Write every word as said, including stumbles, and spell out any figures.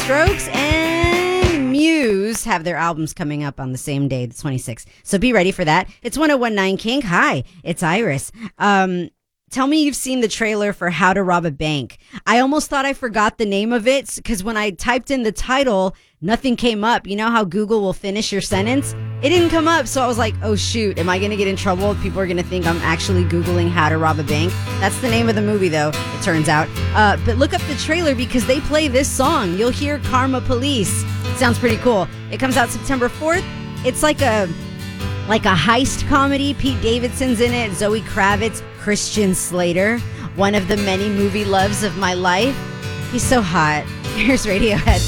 Strokes and Muse have their albums coming up on the same day, the twenty-sixth. So be ready for that. It's one oh one point nine Kink. Hi, it's Iris. Um, tell me you've seen the trailer for How to Rob a Bank. I almost thought I forgot the name of it because when I typed in the title, nothing came up. You know how Google will finish your sentence? It didn't come up, so I was like, oh shoot, am I going to get in trouble? People are going to think I'm actually Googling How to Rob a Bank. That's the name of the movie, though, it turns out. Uh, but look up the trailer because they play this song. You'll hear Karma Police. It sounds pretty cool. It comes out September fourth. It's like a like a heist comedy. Pete Davidson's in it, Zoe Kravitz, Christian Slater, one of the many movie loves of my life. He's so hot. Here's Radiohead.